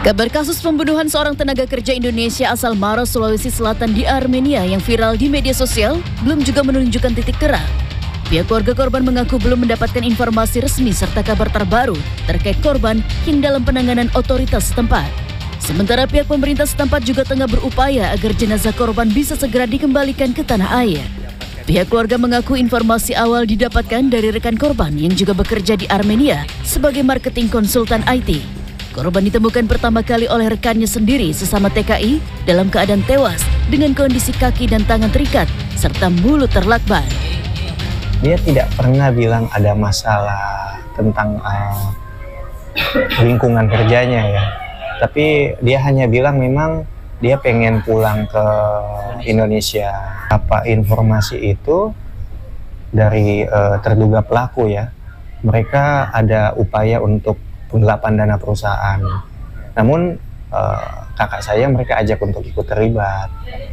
Kabar kasus pembunuhan seorang tenaga kerja Indonesia asal Maros, Sulawesi Selatan di Armenia yang viral di media sosial belum juga menunjukkan titik terang. Pihak keluarga korban mengaku belum mendapatkan informasi resmi serta kabar terbaru terkait korban yang dalam penanganan otoritas setempat. Sementara pihak pemerintah setempat juga tengah berupaya agar jenazah korban bisa segera dikembalikan ke tanah air. Pihak keluarga mengaku informasi awal didapatkan dari rekan korban yang juga bekerja di Armenia sebagai marketing konsultan IT. Korban ditemukan pertama kali oleh rekannya sendiri sesama TKI dalam keadaan tewas dengan kondisi kaki dan tangan terikat serta mulut terlakban. Dia tidak pernah bilang ada masalah tentang lingkungan kerjanya ya. Tapi dia hanya bilang memang dia pengen pulang ke Indonesia. Apa informasi itu dari terduga pelaku ya. Mereka ada upaya untuk penggelapan dana perusahaan. Namun kakak saya mereka ajak untuk ikut terlibat,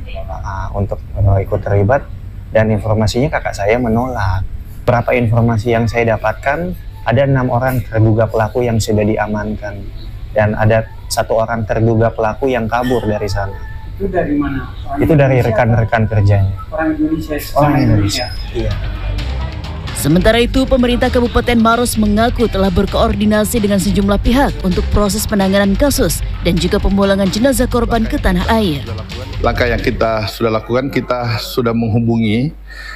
dan informasinya kakak saya menolak. Berapa informasi yang saya dapatkan, ada 6 orang terduga pelaku yang sudah diamankan dan ada 1 orang terduga pelaku yang kabur dari sana. Itu dari mana? Itu dari rekan-rekan kerjanya. Orang Indonesia. Orang Indonesia. Iya. Sementara itu, pemerintah Kabupaten Maros mengaku telah berkoordinasi dengan sejumlah pihak untuk proses penanganan kasus dan juga pemulangan jenazah korban ke tanah air. Langkah yang kita sudah lakukan, kita sudah menghubungi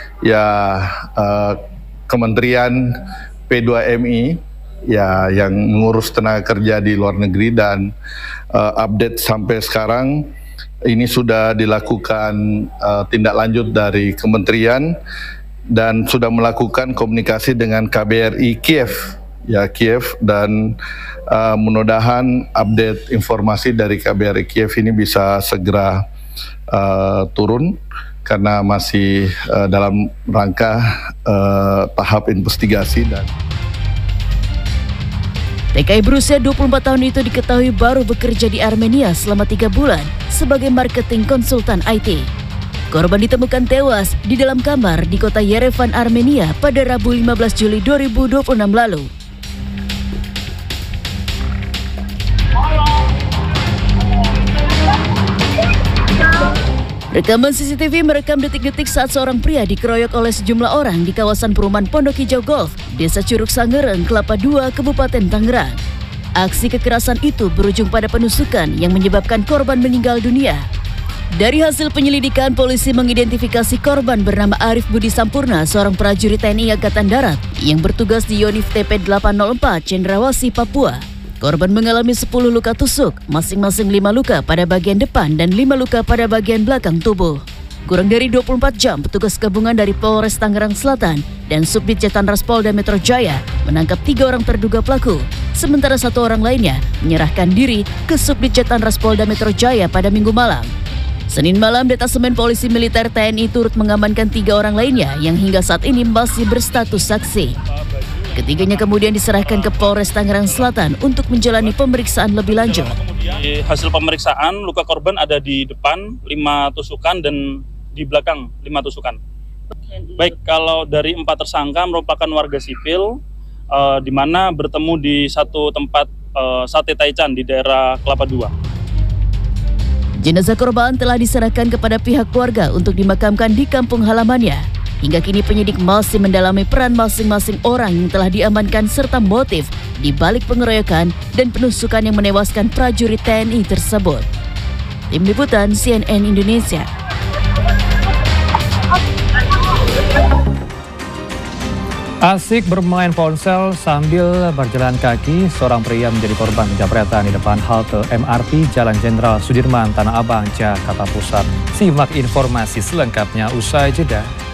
Kementerian P2MI yang mengurus tenaga kerja di luar negeri, dan update sampai sekarang ini sudah dilakukan tindak lanjut dari kementerian dan sudah melakukan komunikasi dengan KBRI Kiev dan mudah-mudahan update informasi dari KBRI Kiev ini bisa segera turun karena masih dalam rangka tahap investigasi. Dan TKI berusia 24 tahun itu diketahui baru bekerja di Armenia selama 3 bulan sebagai marketing konsultan IT. Korban ditemukan tewas di dalam kamar di kota Yerevan, Armenia pada Rabu 15 Juli 2026 lalu. Rekaman CCTV merekam detik-detik saat seorang pria dikeroyok oleh sejumlah orang di kawasan perumahan Pondok Hijau Golf, Desa Curug Sangereng, Kelapa II, Kabupaten Tangerang. Aksi kekerasan itu berujung pada penusukan yang menyebabkan korban meninggal dunia. Dari hasil penyelidikan, polisi mengidentifikasi korban bernama Arif Budi Sampurna, seorang prajurit TNI Angkatan Darat yang bertugas di Yonif TP 804 Cendrawasih, Papua. Korban mengalami 10 luka tusuk, masing-masing 5 luka pada bagian depan dan 5 luka pada bagian belakang tubuh. Kurang dari 24 jam, petugas gabungan dari Polres Tangerang Selatan dan Subdit Jatanras Polda Metro Jaya menangkap 3 orang terduga pelaku, sementara 1 orang lainnya menyerahkan diri ke Subdit Jatanras Polda Metro Jaya pada Minggu malam. Senin malam, Detasemen Polisi Militer TNI turut mengamankan 3 orang lainnya yang hingga saat ini masih berstatus saksi. Ketiganya kemudian diserahkan ke Polres Tangerang Selatan untuk menjalani pemeriksaan lebih lanjut. Di hasil pemeriksaan, luka korban ada di depan 5 tusukan dan di belakang 5 tusukan. Baik, kalau dari 4 tersangka merupakan warga sipil, di mana bertemu di satu tempat sate taichan di daerah Kelapa II. Jenazah korban telah diserahkan kepada pihak keluarga untuk dimakamkan di kampung halamannya. Hingga kini penyidik masih mendalami peran masing-masing orang yang telah diamankan serta motif di balik pengeroyokan dan penusukan yang menewaskan prajurit TNI tersebut. Tim Liputan CNN Indonesia. Asik bermain ponsel sambil berjalan kaki, seorang pria menjadi korban penjamretan di depan halte MRT Jalan Jenderal Sudirman, Tanah Abang, Jakarta Pusat. Simak informasi selengkapnya usai jeda.